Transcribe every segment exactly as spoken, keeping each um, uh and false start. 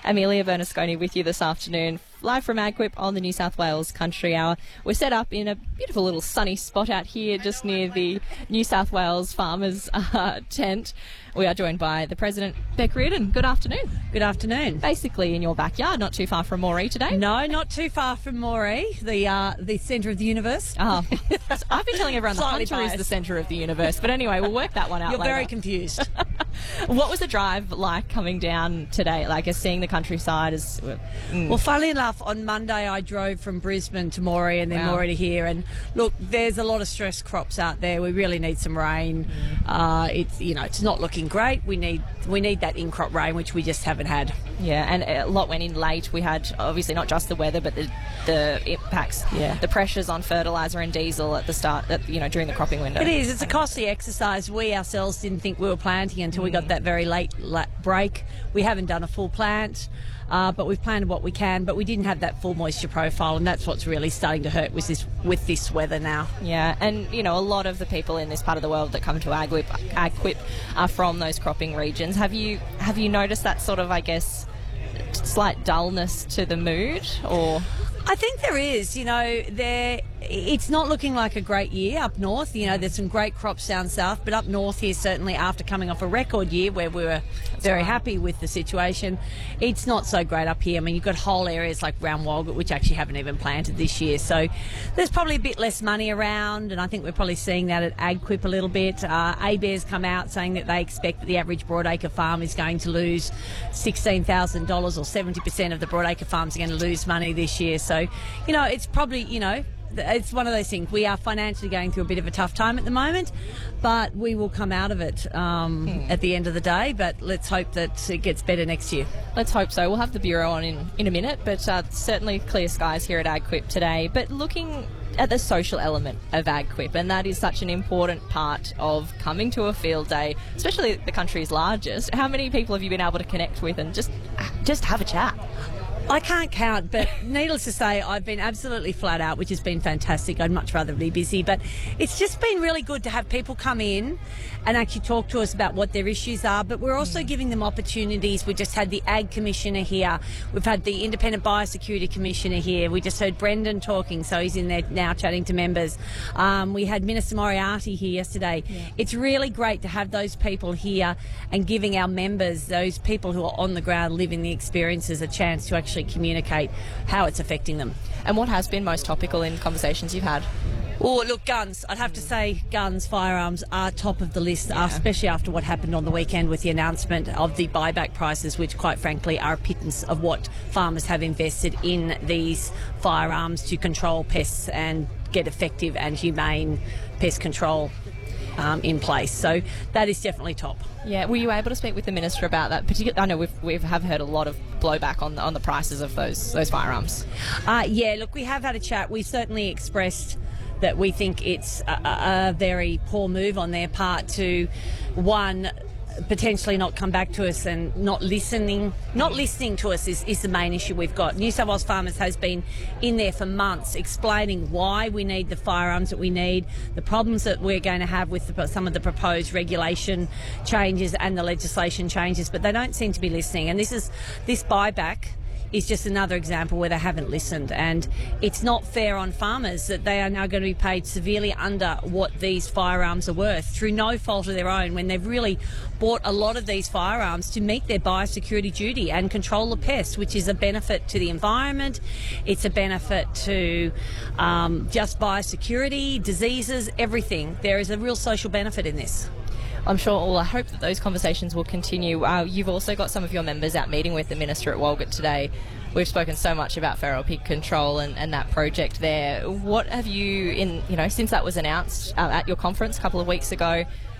Amelia Bernasconi with you this afternoon, live from AgQuip on the New South Wales Country Hour. We're set up in a beautiful little sunny spot out here just near the New South Wales Farmers uh, tent. We are joined by the President, Bec Reardon. Good afternoon. Good afternoon. Basically in your backyard, not too far from Moree today. No, not too far from Moree, the uh, the centre of the universe. Oh, I've been telling everyone the Slightly hunter is biased. the centre of the universe. But anyway, we'll work that one out You're later. very confused. What was the drive like coming down today? Like, as seeing the countryside is... Mm. Well, funnily enough, on Monday I drove from Brisbane to Moree and then Wow. Moree to here. And look, there's a lot of stress crops out there. We really need some rain. Uh, it's you know it's not looking great. We need we need that in crop rain, which we just haven't had. Yeah, and a lot went in late. We had obviously not just the weather, but the the impacts, Yeah. the pressures on fertiliser and diesel at the start, at, you know, during the cropping window. It is. It's a costly exercise. We ourselves didn't think we were planting until we got that very late la- break. We haven't done a full plant, uh, but we've planted what we can. But we didn't have that full moisture profile, and that's what's really starting to hurt with this with this weather now. Yeah, and you know, a lot of the people in this part of the world that come to AgQuip, AgQuip are from those cropping regions. Have you have you noticed that sort of, I guess, slight dullness to the mood, or? I think there is. You know, there. It's not looking like a great year up north. You know, there's some great crops down south, but up north here, certainly after coming off a record year where we were very happy with the situation, it's not so great up here. I mean, you've got whole areas like round Walgett, which actually haven't even planted this year. So there's probably a bit less money around, and I think we're probably seeing that at AgQuip a little bit. Uh, ABARES come out saying that they expect that the average broadacre farm is going to lose sixteen thousand dollars, or seventy percent of the broadacre farms are going to lose money this year. So, you know, it's probably, you know, it's one of those things. We are financially going through a bit of a tough time at the moment, but we will come out of it um, Hmm. at the end of the day. But let's hope that it gets better next year. Let's hope so. We'll have the Bureau on in, in a minute, but uh, certainly clear skies here at AgQuip today. But looking at the social element of AgQuip, and that is such an important part of coming to a field day, especially the country's largest. How many people have you been able to connect with and just just have a chat? I can't count, but needless to say, I've been absolutely flat out, which has been fantastic. I'd much rather be busy, but it's just been really good to have people come in and actually talk to us about what their issues are. But we're also giving them opportunities. We just had the Ag Commissioner here. We've had the Independent Biosecurity Commissioner here. We just heard Brendan talking, so he's in there now chatting to members. Um, we had Minister Moriarty here yesterday. Yeah. It's really great to have those people here and giving our members, those people who are on the ground living the experiences, a chance to actually communicate how it's affecting them. And what has been most topical in conversations you've had? Oh, look, guns. I'd have to say guns, firearms are top of the list, Yeah. uh, especially after what happened on the weekend with the announcement of the buyback prices, which quite frankly are a pittance of what farmers have invested in these firearms to control pests and get effective and humane pest control um, in place. So that is definitely top. Yeah, were you able to speak with the minister about that? Particularly, I know we've we have heard a lot of blowback on the, on the prices of those those firearms. Uh, yeah, look, we have had a chat. We certainly expressed that we think it's a, a, a very poor move on their part to, one, potentially not come back to us and not listening. Not listening to us is, is the main issue we've got. New South Wales Farmers has been in there for months explaining why we need the firearms that we need, the problems that we're going to have with the, some of the proposed regulation changes and the legislation changes, but they don't seem to be listening. And this is this buyback is just another example where they haven't listened, and it's not fair on farmers that they are now going to be paid severely under what these firearms are worth through no fault of their own, when they've really bought a lot of these firearms to meet their biosecurity duty and control the pests, which is a benefit to the environment. It's a benefit to um, just biosecurity, diseases, everything. There is a real social benefit in this. I'm sure, well, I hope that those conversations will continue. Uh, you've also got some of your members out meeting with the Minister at Walgett today. We've spoken so much about feral pig control and, and that project there. What have you, in you know, since that was announced uh, at your conference a couple of weeks ago,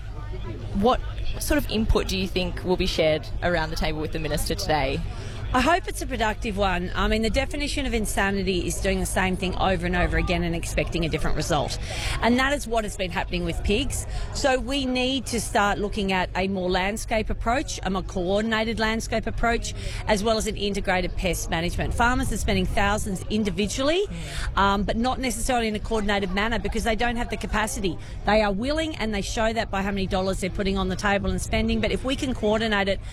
what sort of input do you think will be shared around the table with the Minister today? I hope it's a productive one. I mean, the definition of insanity is doing the same thing over and over again and expecting a different result. And that is what has been happening with pigs. So we need to start looking at a more landscape approach, a more coordinated landscape approach, as well as an integrated pest management. Farmers are spending thousands individually, um, but not necessarily in a coordinated manner because they don't have the capacity. They are willing, and they show that by how many dollars they're putting on the table and spending. But if we can coordinate it